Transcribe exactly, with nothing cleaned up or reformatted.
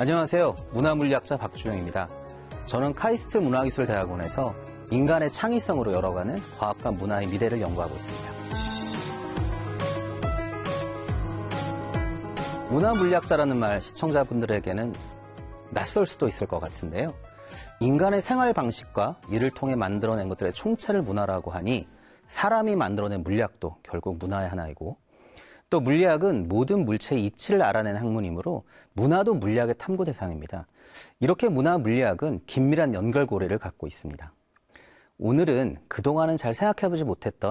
안녕하세요. 문화물리학자 박주영입니다. 저는 카이스트 문화기술대학원에서 인간의 창의성으로 열어가는 과학과 문화의 미래를 연구하고 있습니다. 문화물리학자라는 말 시청자분들에게는 낯설 수도 있을 것 같은데요. 인간의 생활 방식과 이를 통해 만들어낸 것들의 총체를 문화라고 하니 사람이 만들어낸 물리학도 결국 문화의 하나이고, 또 물리학은 모든 물체의 이치를 알아내는 학문이므로 문화도 물리학의 탐구 대상입니다. 이렇게 문화 물리학은 긴밀한 연결고리를 갖고 있습니다. 오늘은 그동안은 잘 생각해보지 못했던